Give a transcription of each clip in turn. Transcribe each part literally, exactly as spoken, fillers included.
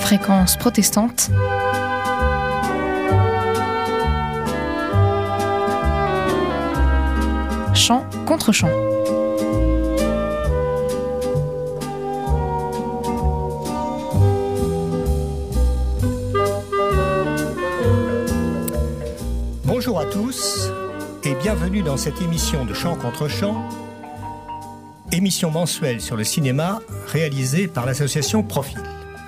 Fréquence protestante. Chant contre chant. Bonjour à tous et bienvenue dans cette émission de Chant contre chant, émission mensuelle sur le cinéma réalisée par l'association Profil.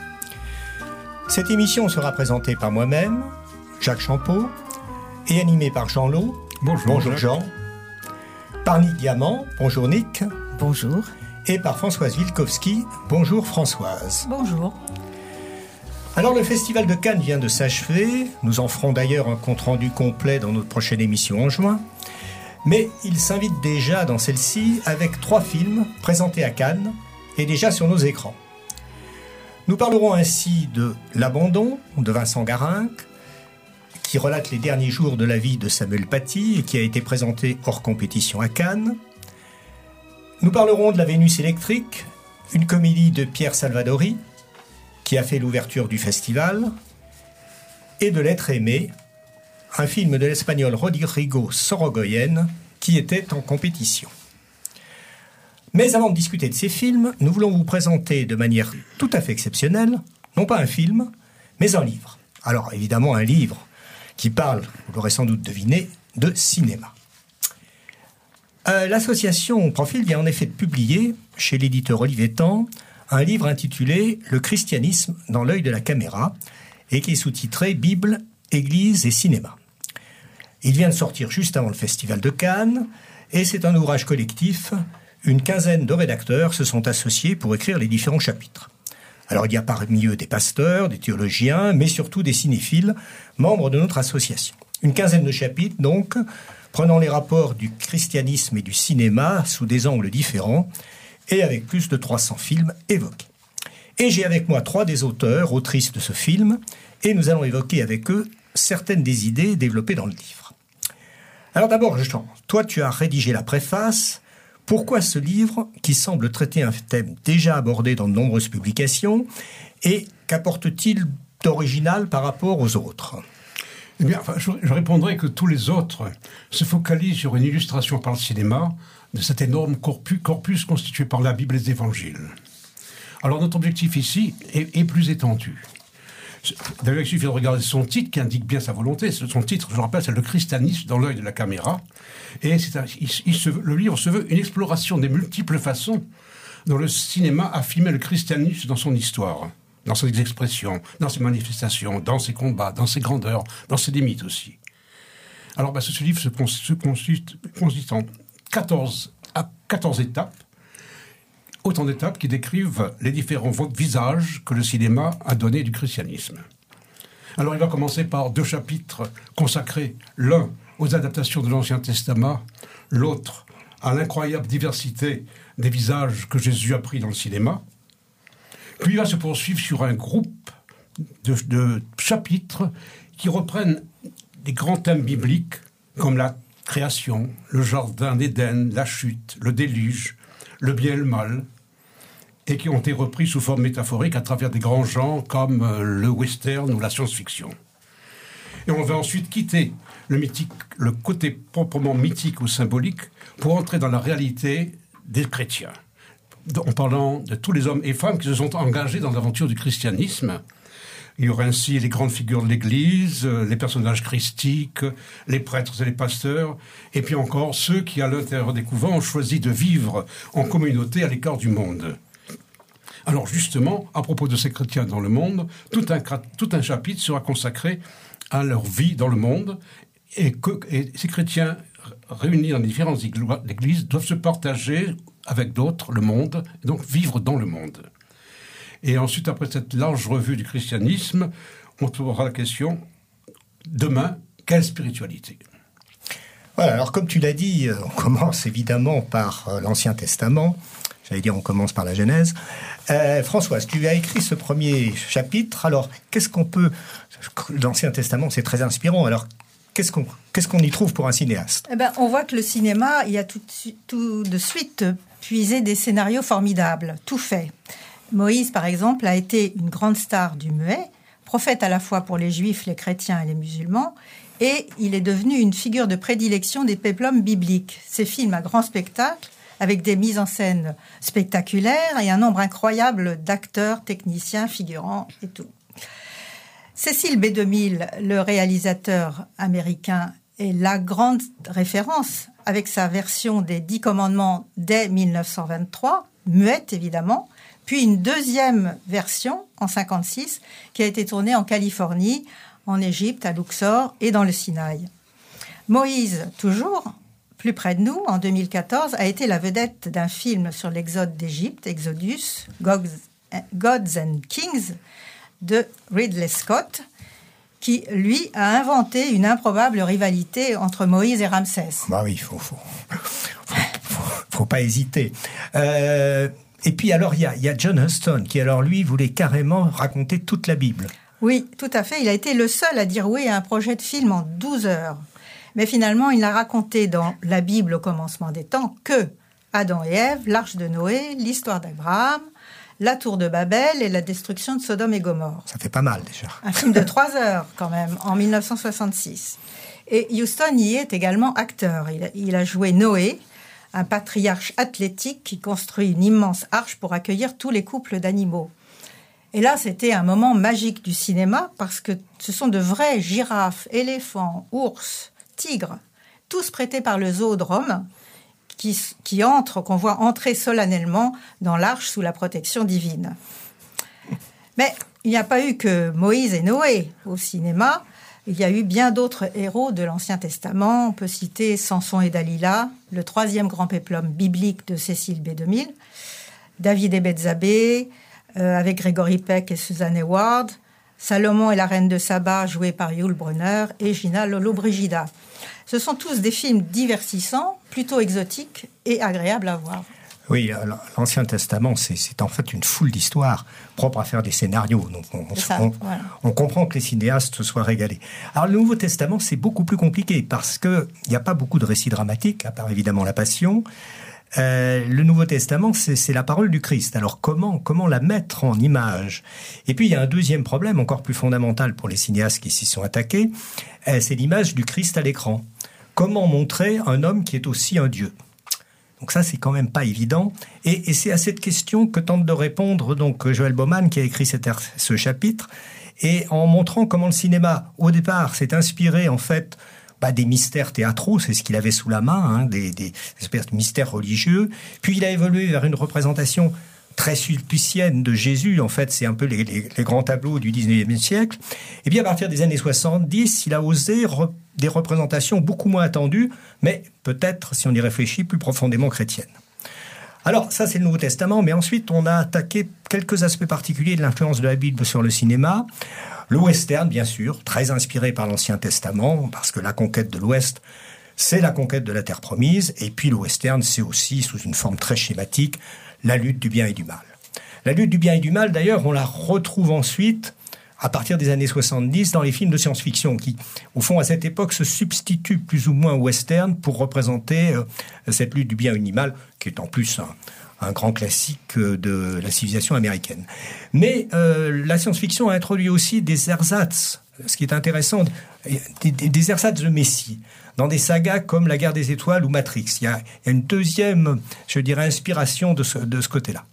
Cette émission sera présentée par moi-même, Jacques Champeau, et animée par Jean Lot. Bonjour, bonjour Jean. Par Nick Diamant. Bonjour Nick. Bonjour. Et par Françoise Wilkowski. Bonjour Françoise. Bonjour. Alors le Festival de Cannes vient de s'achever. Nous en ferons d'ailleurs un compte-rendu complet dans notre prochaine émission en juin. Mais il s'invite déjà dans celle-ci avec trois films présentés à Cannes et déjà sur nos écrans. Nous parlerons ainsi de L'Abandon de Vincent Garinck, qui relate les derniers jours de la vie de Samuel Paty et qui a été présenté hors compétition à Cannes. Nous parlerons de La Vénus électrique, une comédie de Pierre Salvadori, qui a fait l'ouverture du festival, et de L'Être aimé, un film de l'espagnol Rodrigo Sorogoyen, qui était en compétition. Mais avant de discuter de ces films, nous voulons vous présenter de manière tout à fait exceptionnelle, non pas un film, mais un livre. Alors évidemment un livre qui parle, vous l'aurez sans doute deviné, de cinéma. Euh, l'association Profil vient en effet de publier, chez l'éditeur Olivetan, un livre intitulé « Le christianisme dans l'œil de la caméra » et qui est sous-titré « Bible, Église et cinéma ». Il vient de sortir juste avant le Festival de Cannes et c'est un ouvrage collectif. Une quinzaine de rédacteurs se sont associés pour écrire les différents chapitres. Alors il y a parmi eux des pasteurs, des théologiens, mais surtout des cinéphiles, membres de notre association. Une quinzaine de chapitres donc, prenant les rapports du christianisme et du cinéma sous des angles différents, et avec plus de trois cents films évoqués. Et j'ai avec moi trois des auteurs, autrices de ce film, et nous allons évoquer avec eux certaines des idées développées dans le livre. Alors d'abord, Jean, toi tu as rédigé la préface. Pourquoi ce livre qui semble traiter un thème déjà abordé dans de nombreuses publications et qu'apporte-t-il d'original par rapport aux autres ? Eh bien, enfin, je, je répondrai que tous les autres se focalisent sur une illustration par le cinéma de cet énorme corpus, corpus constitué par la Bible et les évangiles. Alors notre objectif ici est, est plus étendu. D'ailleurs, il suffit de regarder son titre qui indique bien sa volonté. Son titre, je le rappelle, c'est « Le christianisme dans l'œil de la caméra ». Et c'est un, il, il se, le livre se veut une exploration des multiples façons dont le cinéma a filmé le christianisme dans son histoire, dans ses expressions, dans ses manifestations, dans ses combats, dans ses grandeurs, dans ses limites aussi. Alors, bah, ce, ce livre se, se consiste, consiste en quatorze, à quatorze étapes, autant d'étapes qui décrivent les différents visages que le cinéma a donnés du christianisme. Alors il va commencer par deux chapitres consacrés, l'un aux adaptations de l'Ancien Testament, l'autre à l'incroyable diversité des visages que Jésus a pris dans le cinéma. Puis il va se poursuivre sur un groupe de, de chapitres qui reprennent des grands thèmes bibliques comme la création, le jardin d'Éden, la chute, le déluge, le bien et le mal, et qui ont été repris sous forme métaphorique à travers des grands genres comme le western ou la science-fiction. Et on va ensuite quitter le, mythique, le côté proprement mythique ou symbolique pour entrer dans la réalité des chrétiens, en parlant de tous les hommes et femmes qui se sont engagés dans l'aventure du christianisme. Il y aura ainsi les grandes figures de l'Église, les personnages christiques, les prêtres et les pasteurs, et puis encore ceux qui, à l'intérieur des couvents, ont choisi de vivre en communauté à l'écart du monde. Alors justement, à propos de ces chrétiens dans le monde, tout un, tout un chapitre sera consacré à leur vie dans le monde, et, que, et ces chrétiens réunis dans les différentes églises doivent se partager avec d'autres le monde, et donc vivre dans le monde. Et ensuite, après cette large revue du christianisme, on trouvera la question, demain, quelle spiritualité ? Voilà, alors comme tu l'as dit, on commence évidemment par l'Ancien Testament, j'allais dire on commence par la Genèse. Euh, Françoise, tu as écrit ce premier chapitre, alors qu'est-ce qu'on peut... L'Ancien Testament, c'est très inspirant, alors qu'est-ce qu'on, qu'est-ce qu'on y trouve pour un cinéaste ? Eh ben, on voit que le cinéma, il y a tout, tout de suite puisé des scénarios formidables, tout fait. Moïse, par exemple, a été une grande star du muet, prophète à la fois pour les juifs, les chrétiens et les musulmans, et il est devenu une figure de prédilection des péplums bibliques. Ces films à grand spectacle, avec des mises en scène spectaculaires et un nombre incroyable d'acteurs, techniciens, figurants et tout. Cecil B. DeMille, le réalisateur américain, est la grande référence avec sa version des Dix Commandements dès mille neuf cent vingt-trois, muette évidemment, puis une deuxième version en cinquante-six qui a été tournée en Californie, en Égypte, à Luxor et dans le Sinaï. Moïse, toujours, plus près de nous, en deux mille quatorze, a été la vedette d'un film sur l'exode d'Égypte, Exodus, Gods and Kings, de Ridley Scott, qui, lui, a inventé une improbable rivalité entre Moïse et Ramsès. Bah oui, il faut, faut, faut, faut, faut pas hésiter. Euh, et puis alors, il y a, y a John Huston, qui alors, lui, voulait carrément raconter toute la Bible. Oui, tout à fait. Il a été le seul à dire oui à un projet de film en douze heures. Mais finalement, il n'a raconté dans la Bible au commencement des temps que Adam et Ève, l'arche de Noé, l'histoire d'Abraham, la tour de Babel et la destruction de Sodome et Gomorrhe. Ça fait pas mal déjà. Un film de trois heures quand même, en mille neuf cent soixante-six. Et Huston y est également acteur. Il a, il a joué Noé, un patriarche athlétique qui construit une immense arche pour accueillir tous les couples d'animaux. Et là, c'était un moment magique du cinéma parce que ce sont de vrais girafes, éléphants, ours, tigres, tous prêtés par le zoodrome, qui, qui entrent, qu'on voit entrer solennellement dans l'arche sous la protection divine. Mais il n'y a pas eu que Moïse et Noé au cinéma. Il y a eu bien d'autres héros de l'Ancien Testament. On peut citer Samson et Dalila, le troisième grand péplum biblique de Cecil B. DeMille, David et Bethzabée, euh, avec Gregory Peck et Susan Hayward, Salomon et la reine de Saba, jouée par Yul Brynner, et Gina Lollobrigida. Ce sont tous des films divertissants, plutôt exotiques et agréables à voir. Oui, l'Ancien Testament, c'est, c'est en fait une foule d'histoires propres à faire des scénarios. Donc on, on, ça, on, voilà. on comprend que les cinéastes se soient régalés. Alors le Nouveau Testament, c'est beaucoup plus compliqué parce qu'il n'y a pas beaucoup de récits dramatiques, à part évidemment la Passion. Euh, le Nouveau Testament, c'est, c'est la parole du Christ. Alors comment, comment la mettre en image ? Et puis il y a un deuxième problème encore plus fondamental pour les cinéastes qui s'y sont attaqués, euh, c'est l'image du Christ à l'écran. Comment montrer un homme qui est aussi un Dieu ? Donc ça, c'est quand même pas évident. Et, et c'est à cette question que tente de répondre donc Joël Bauman, qui a écrit cet, ce chapitre, et en montrant comment le cinéma, au départ, s'est inspiré en fait bah, des mystères théâtraux, c'est ce qu'il avait sous la main, hein, des, des espèces de mystères religieux. Puis il a évolué vers une représentation très sulpicienne de Jésus. En fait, c'est un peu les, les, les grands tableaux du dix-neuvième siècle. Et bien, à partir des années soixante-dix, il a osé re- des représentations beaucoup moins attendues, mais peut-être, si on y réfléchit, plus profondément chrétiennes. Alors, ça, c'est le Nouveau Testament, mais ensuite, on a attaqué quelques aspects particuliers de l'influence de la Bible sur le cinéma. Le western, bien sûr, très inspiré par l'Ancien Testament, parce que la conquête de l'Ouest, c'est la conquête de la Terre promise, et puis le western, c'est aussi, sous une forme très schématique, la lutte du bien et du mal. La lutte du bien et du mal, d'ailleurs, on la retrouve ensuite à partir des années soixante-dix dans les films de science-fiction qui, au fond, à cette époque, se substituent plus ou moins au western pour représenter euh, cette lutte du bien et du mal, qui est en plus un, un grand classique de la civilisation américaine. Mais euh, la science-fiction a introduit aussi des ersatz, ce qui est intéressant, des, des, des ersatz de Messie, dans des sagas comme La Guerre des Étoiles ou Matrix. Il y a, il y a une deuxième, je dirais, inspiration de ce, de ce côté-là.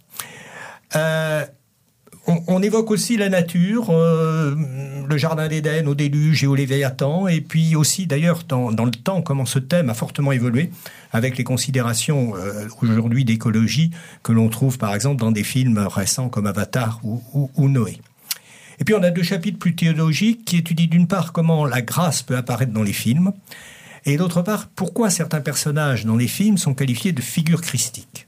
Euh, on, on évoque aussi la nature, euh, le Jardin d'Éden au déluge et au Léviathan, et puis aussi, d'ailleurs, dans, dans le temps, comment ce thème a fortement évolué avec les considérations euh, aujourd'hui d'écologie que l'on trouve, par exemple, dans des films récents comme Avatar ou, ou, ou Noé. Et puis, on a deux chapitres plus théologiques qui étudient d'une part comment la grâce peut apparaître dans les films, et d'autre part, pourquoi certains personnages dans les films sont qualifiés de figures christiques.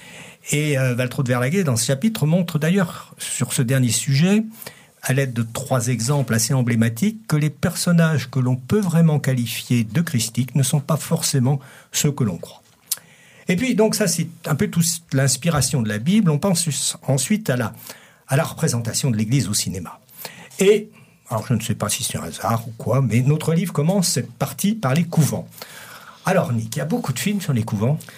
Et euh, Waltraud de Verlhaguet, dans ce chapitre, montre d'ailleurs, sur ce dernier sujet, à l'aide de trois exemples assez emblématiques, que les personnages que l'on peut vraiment qualifier de christiques ne sont pas forcément ceux que l'on croit. Et puis, donc ça, c'est un peu toute l'inspiration de la Bible. On pense ensuite à la, à la représentation de l'Église au cinéma. Et... alors, je ne sais pas si c'est un hasard ou quoi, mais notre livre commence cette partie par les couvents. Alors, Nick, il y a beaucoup de films sur les couvents.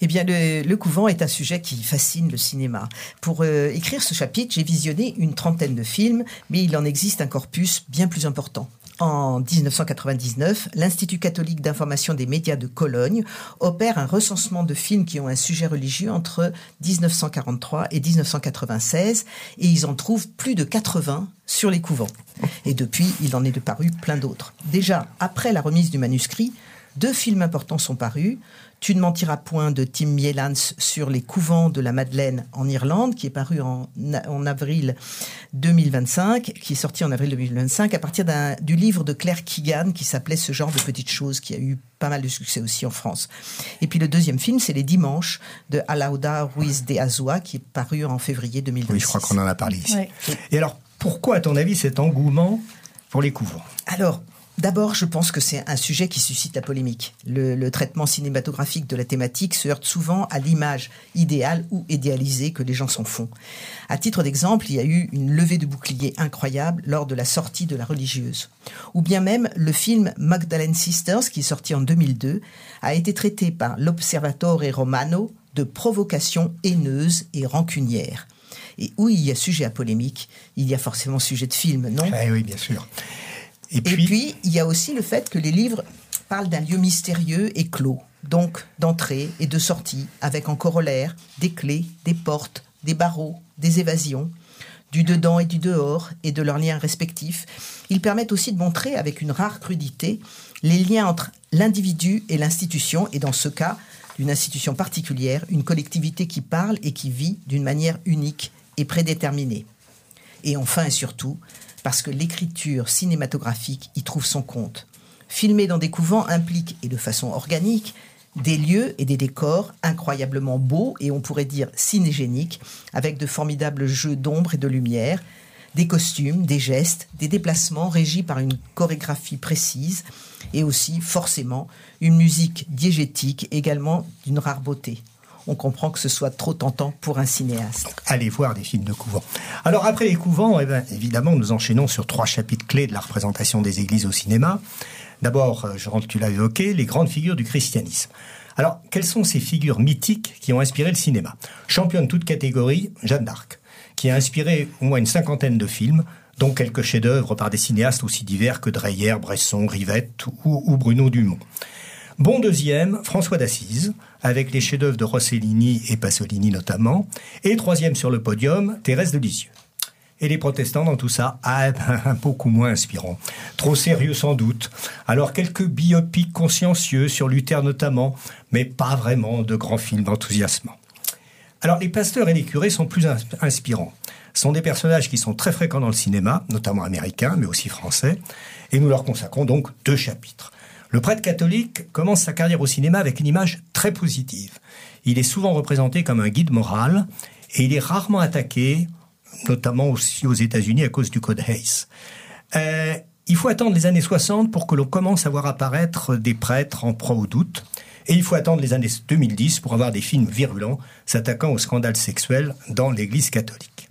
Eh bien, le, le couvent est un sujet qui fascine le cinéma. Pour euh, écrire ce chapitre, j'ai visionné une trentaine de films, mais il en existe un corpus bien plus important. En dix-neuf cent quatre-vingt-dix-neuf, l'Institut catholique d'information des médias de Cologne opère un recensement de films qui ont un sujet religieux entre dix-neuf cent quarante-trois et dix-neuf cent quatre-vingt-seize, et ils en trouvent plus de quatre-vingts sur les couvents. Et depuis, il en est de paru plein d'autres. Déjà, après la remise du manuscrit, deux films importants sont parus. Tu ne mentiras point de Tim Mielans sur les couvents de la Madeleine en Irlande, qui est paru en, en avril deux mille vingt-cinq, qui est sorti en avril deux mille vingt-cinq à partir d'un, du livre de Claire Keegan qui s'appelait Ce genre de petites choses, qui a eu pas mal de succès aussi en France. Et puis le deuxième film, c'est Les Dimanches de Alauda Ruiz de Azua, qui est paru en février deux mille vingt-six. Oui, je crois qu'on en a parlé ici. Oui. Et alors, pourquoi, à ton avis, cet engouement pour les couvents ? Alors, d'abord, je pense que c'est un sujet qui suscite la polémique. Le, le traitement cinématographique de la thématique se heurte souvent à l'image idéale ou idéalisée que les gens s'en font. À titre d'exemple, il y a eu une levée de boucliers incroyable lors de la sortie de La Religieuse. Ou bien même, le film Magdalene Sisters, qui est sorti en deux mille deux, a été traité par l'Observatore Romano de provocation haineuse et rancunière. Et où il y a sujet à polémique, il y a forcément sujet de film, non ? Eh oui, bien sûr. Et puis, et puis, il y a aussi le fait que les livres parlent d'un lieu mystérieux et clos, donc d'entrée et de sortie, avec en corollaire des clés, des portes, des barreaux, des évasions, du dedans et du dehors, et de leurs liens respectifs. Ils permettent aussi de montrer, avec une rare crudité, les liens entre l'individu et l'institution, et dans ce cas, d'une institution particulière, une collectivité qui parle et qui vit d'une manière unique et prédéterminée. Et enfin et surtout, parce que l'écriture cinématographique y trouve son compte. Filmer dans des couvents implique, et de façon organique, des lieux et des décors incroyablement beaux, et on pourrait dire cinégéniques, avec de formidables jeux d'ombre et de lumière, des costumes, des gestes, des déplacements régis par une chorégraphie précise, et aussi, forcément, une musique diégétique également d'une rare beauté. On comprend que ce soit trop tentant pour un cinéaste. Allez voir des films de couvent. Alors après les couvents, eh bien, évidemment, nous enchaînons sur trois chapitres clés de la représentation des églises au cinéma. D'abord, Jean, tu l'as évoqué, les grandes figures du christianisme. Alors, quelles sont ces figures mythiques qui ont inspiré le cinéma ? Championne toute catégorie, Jeanne d'Arc, qui a inspiré au moins une cinquantaine de films, dont quelques chefs-d'œuvre par des cinéastes aussi divers que Dreyer, Bresson, Rivette ou, ou Bruno Dumont. Bon deuxième, François d'Assise, avec les chefs-d'œuvre de Rossellini et Pasolini notamment. Et troisième sur le podium, Thérèse de Lisieux. Et les protestants dans tout ça, ah, ben, beaucoup moins inspirants. Trop sérieux sans doute. Alors quelques biopics consciencieux sur Luther notamment, mais pas vraiment de grands films enthousiasmants. Alors les pasteurs et les curés sont plus inspirants. Ce sont des personnages qui sont très fréquents dans le cinéma, notamment américain, mais aussi français. Et nous leur consacrons donc deux chapitres. Le prêtre catholique commence sa carrière au cinéma avec une image très positive. Il est souvent représenté comme un guide moral et il est rarement attaqué, notamment aussi aux États-Unis à cause du Code Hayes. Euh, il faut attendre les années soixante pour que l'on commence à voir apparaître des prêtres en proie au doute. Et il faut attendre les années deux mille dix pour avoir des films virulents s'attaquant aux scandales sexuels dans l'Église catholique.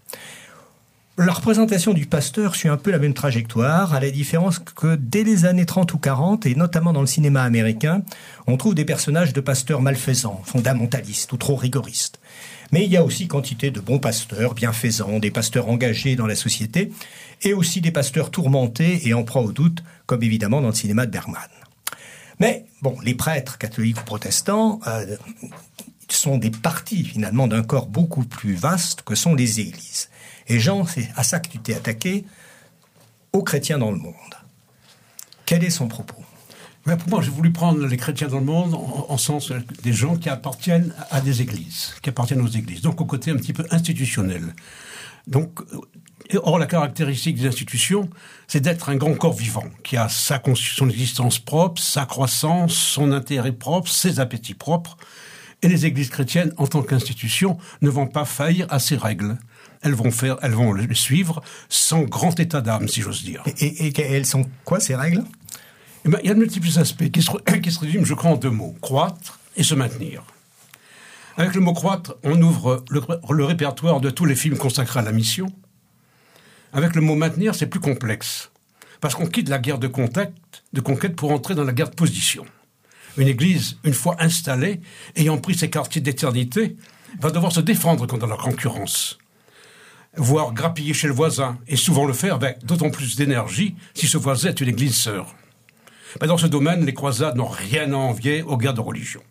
La représentation du pasteur suit un peu la même trajectoire, à la différence que dès les années trente ou quarante, et notamment dans le cinéma américain, on trouve des personnages de pasteurs malfaisants, fondamentalistes ou trop rigoristes. Mais il y a aussi quantité de bons pasteurs, bienfaisants, des pasteurs engagés dans la société, et aussi des pasteurs tourmentés et en proie au doute, comme évidemment dans le cinéma de Bergman. Mais, bon, les prêtres catholiques ou protestants euh, sont des parties, finalement, d'un corps beaucoup plus vaste que sont les églises. Et Jean, c'est à ça que tu t'es attaqué, aux chrétiens dans le monde. Quel est son propos ? Mais pour moi, j'ai voulu prendre les chrétiens dans le monde en, en sens des gens qui appartiennent à des églises, qui appartiennent aux églises, donc au côté un petit peu institutionnel. Donc, or, la caractéristique des institutions, c'est d'être un grand corps vivant, qui a sa, son existence propre, sa croissance, son intérêt propre, ses appétits propres. Et les églises chrétiennes, en tant qu'institution, ne vont pas faillir à ces règles. Elles vont faire, elles vont les suivre sans grand état d'âme, si j'ose dire. Et, et, et elles sont quoi, ces règles ? Eh ben, il y a de multiples aspects qui se, qui se résument, je crois, en deux mots. Croître et se maintenir. Avec le mot croître, on ouvre le, le répertoire de tous les films consacrés à la mission. Avec le mot maintenir, c'est plus complexe. Parce qu'on quitte la guerre de contact, de conquête pour entrer dans la guerre de position. Une Église, une fois installée, ayant pris ses quartiers d'éternité, va devoir se défendre contre la concurrence. Voire grappiller chez le voisin, et souvent le faire avec d'autant plus d'énergie si ce voisin est une Église sœur. Mais dans ce domaine, les croisades n'ont rien à envier aux guerres de religion.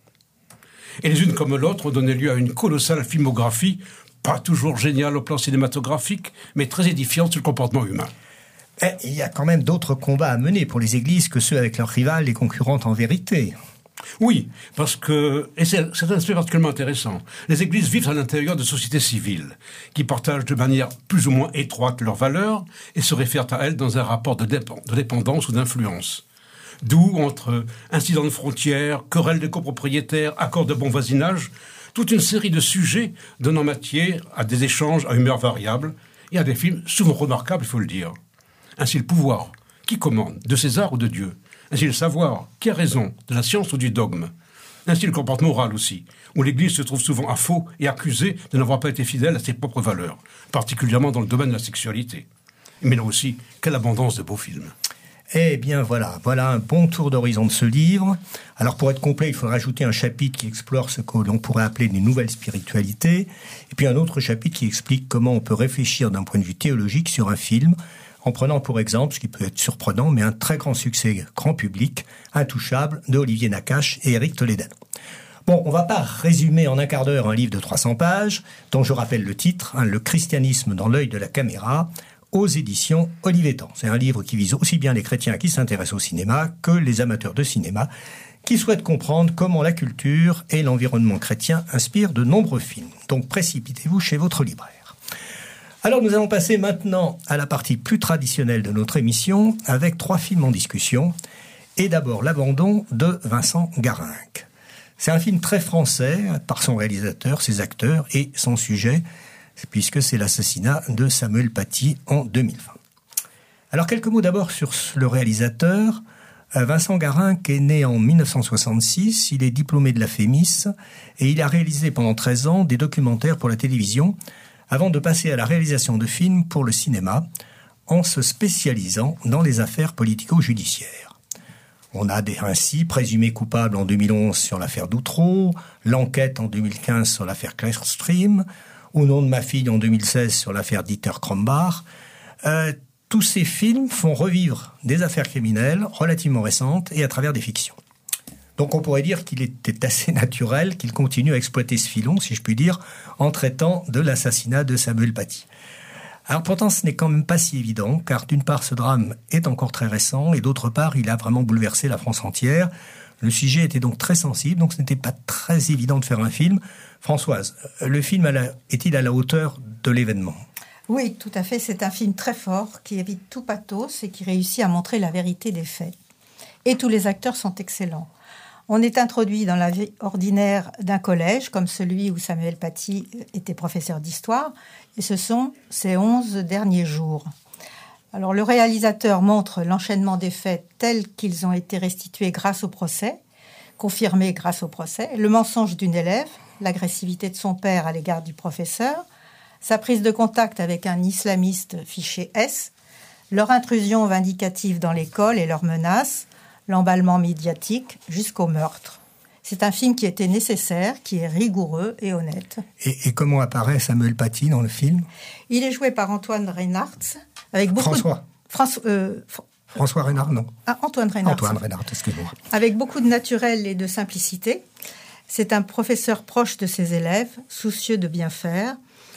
Et les unes comme l'autre ont donné lieu à une colossale filmographie, pas toujours géniale au plan cinématographique, mais très édifiante sur le comportement humain. Et il y a quand même d'autres combats à mener pour les églises que ceux avec leurs rivales, les concurrentes en vérité. Oui, parce que, et c'est, c'est un aspect particulièrement intéressant, les églises vivent à l'intérieur de sociétés civiles, qui partagent de manière plus ou moins étroite leurs valeurs et se réfèrent à elles dans un rapport de, dép- de dépendance ou d'influence. D'où, entre incidents de frontières, querelles de copropriétaires, accords de bon voisinage, toute une série de sujets donnant matière à des échanges à humeur variable et à des films souvent remarquables, il faut le dire. Ainsi le pouvoir, qui commande, de César ou de Dieu. Ainsi le savoir, qui a raison, de la science ou du dogme. Ainsi le comportement moral aussi, où l'Église se trouve souvent à faux et accusée de n'avoir pas été fidèle à ses propres valeurs, particulièrement dans le domaine de la sexualité. Mais là aussi, quelle abondance de beaux films. Eh bien voilà, voilà un bon tour d'horizon de ce livre. Alors pour être complet, il faudra ajouter un chapitre qui explore ce que l'on pourrait appeler des nouvelles spiritualités, et puis un autre chapitre qui explique comment on peut réfléchir d'un point de vue théologique sur un film, en prenant pour exemple, ce qui peut être surprenant, mais un très grand succès grand public, Intouchable, de Olivier Nakache et Éric Toledano. Bon, on ne va pas résumer en un quart d'heure un livre de trois cents pages, dont je rappelle le titre, hein, Le christianisme dans l'œil de la caméra, aux éditions Olivetan. C'est un livre qui vise aussi bien les chrétiens qui s'intéressent au cinéma que les amateurs de cinéma qui souhaitent comprendre comment la culture et l'environnement chrétien inspirent de nombreux films. Donc précipitez-vous chez votre libraire. Alors nous allons passer maintenant à la partie plus traditionnelle de notre émission avec trois films en discussion. Et d'abord L'Abandon de Vincent Garinck. C'est un film très français par son réalisateur, ses acteurs et son sujet, puisque c'est l'assassinat de Samuel Paty en deux mille vingt. Alors quelques mots d'abord sur le réalisateur. Vincent Garinck est né en mille neuf cent soixante-six, il est diplômé de la Fémis et il a réalisé pendant treize ans des documentaires pour la télévision avant de passer à la réalisation de films pour le cinéma en se spécialisant dans les affaires politico-judiciaires. On a des, ainsi présumé coupable en deux mille onze sur l'affaire Doutreau, L'Enquête en deux mille quinze sur l'affaire Clearstream, Au nom de ma fille en deux mille seize sur l'affaire Dieter Krombach. Euh, tous ces films font revivre des affaires criminelles relativement récentes et à travers des fictions. Donc on pourrait dire qu'il était assez naturel qu'il continue à exploiter ce filon, si je puis dire, en traitant de l'assassinat de Samuel Paty. Alors pourtant ce n'est quand même pas si évident, car d'une part ce drame est encore très récent et d'autre part il a vraiment bouleversé la France entière. Le sujet était donc très sensible, donc ce n'était pas très évident de faire un film. Françoise, le film est-il à la hauteur de l'événement ? Oui, tout à fait. C'est un film très fort qui évite tout pathos et qui réussit à montrer la vérité des faits. Et tous les acteurs sont excellents. On est introduit dans la vie ordinaire d'un collège, comme celui où Samuel Paty était professeur d'histoire, et ce sont ses onze derniers jours. Alors, le réalisateur montre l'enchaînement des faits tels qu'ils ont été restitués grâce au procès, confirmés grâce au procès, le mensonge d'une élève, l'agressivité de son père à l'égard du professeur, sa prise de contact avec un islamiste fiché S, leur intrusion vindicative dans l'école et leurs menaces, l'emballement médiatique jusqu'au meurtre. C'est un film qui était nécessaire, qui est rigoureux et honnête. Et, et comment apparaît Samuel Paty dans le film ? Il est joué par Antoine Reinhardt. Avec beaucoup François. De... François, euh... François Reinhardt, non. Ah, Antoine Reinhardt. Antoine Reinhardt, excusez-moi. Avec beaucoup de naturel et de simplicité. C'est un professeur proche de ses élèves, soucieux de bien faire,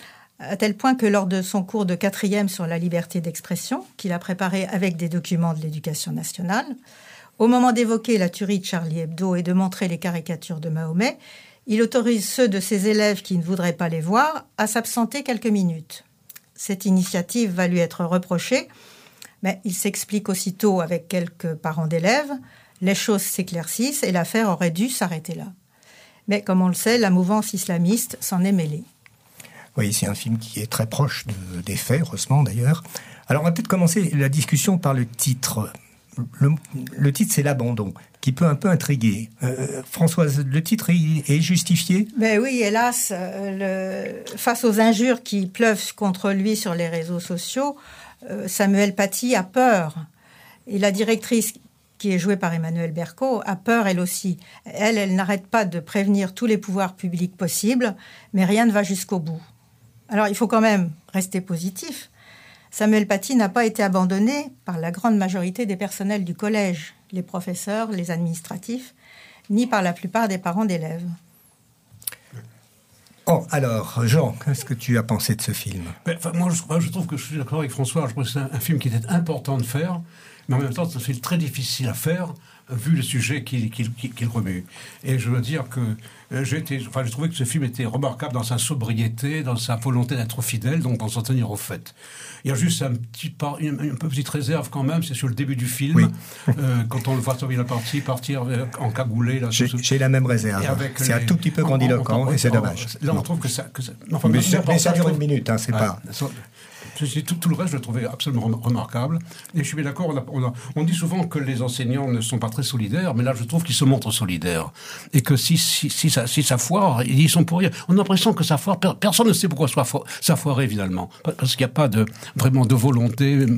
à tel point que lors de son cours de quatrième sur la liberté d'expression, qu'il a préparé avec des documents de l'éducation nationale, au moment d'évoquer la tuerie de Charlie Hebdo et de montrer les caricatures de Mahomet, il autorise ceux de ses élèves qui ne voudraient pas les voir à s'absenter quelques minutes. Cette initiative va lui être reprochée, mais il s'explique aussitôt avec quelques parents d'élèves, les choses s'éclaircissent et l'affaire aurait dû s'arrêter là. Mais comme on le sait, la mouvance islamiste s'en est mêlée. Oui, c'est un film qui est très proche de, des faits, heureusement d'ailleurs. Alors on va peut-être commencer la discussion par le titre. Le, le titre, c'est L'Abandon, qui peut un peu intriguer. Euh, Françoise, le titre est, est justifié ? Ben oui, hélas, le, face aux injures qui pleuvent contre lui sur les réseaux sociaux, euh, Samuel Paty a peur. Et la directrice qui est jouée par Emmanuelle Berco, a peur elle aussi. Elle, elle n'arrête pas de prévenir tous les pouvoirs publics possibles, mais rien ne va jusqu'au bout. Alors il faut quand même rester positif. Samuel Paty n'a pas été abandonné par la grande majorité des personnels du collège, les professeurs, les administratifs, ni par la plupart des parents d'élèves. Oh, alors, Jean, qu'est-ce que tu as pensé de ce film ? Ben, enfin, moi, je, je trouve que je suis d'accord avec François. Je trouve que c'est un, un film qui était important de faire, mais en même temps, c'est un film très difficile à faire, vu le sujet qu'il, qu'il, qu'il remue. Et je veux dire que euh, j'ai été, enfin, j'ai trouvé que ce film était remarquable dans sa sobriété, dans sa volonté d'être fidèle, donc pour s'en tenir au fait. Il y a juste un petit par, une, une petite réserve quand même, c'est sur le début du film, oui. euh, quand on le voit Samuel Paty partir en cagoulé. Là, j'ai, ce... j'ai la même réserve. C'est les... un tout petit peu grandiloquent et c'est dommage. Là, on trouve que ça... Que ça... Enfin, mais, mais, mais ça dure une minute, hein, c'est ouais, pas... Ça... Tout, tout le reste, je le trouvais absolument remarquable. Et je suis bien d'accord, on, a, on, a, on dit souvent que les enseignants ne sont pas très solidaires, mais là, je trouve qu'ils se montrent solidaires. Et que si, si, si, ça, si ça foire, ils y sont pour rien. On a l'impression que ça foire, personne ne sait pourquoi ça foire, ça foirait, finalement. Parce qu'il n'y a pas de, vraiment de volonté